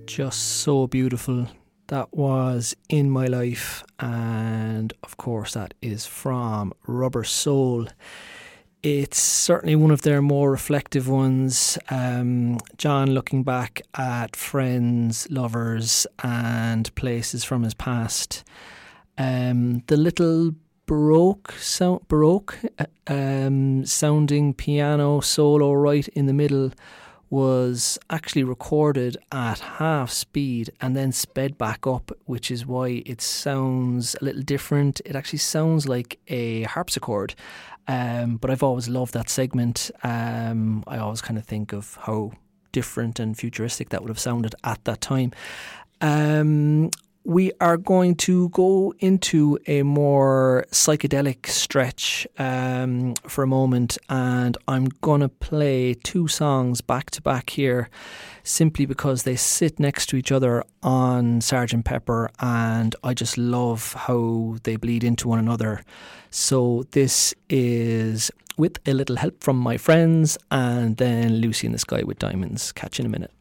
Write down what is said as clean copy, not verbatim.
just so beautiful. That was In My Life, and of course that is from Rubber Soul. It's certainly one of their more reflective ones. John looking back at friends, lovers and places from his past. The little baroque sounding piano solo right in the middle was actually recorded at half speed and then sped back up, which is why it sounds a little different. It actually sounds like a harpsichord, but I've always loved that segment. I always kind of think of how different and futuristic that would have sounded at that time. We are going to go into a more psychedelic stretch for a moment, and I'm going to play two songs back to back here simply because they sit next to each other on Sgt. Pepper, and I just love how they bleed into one another. So this is With a Little Help from My Friends, and then Lucy in the Sky with Diamonds. Catch you in a minute.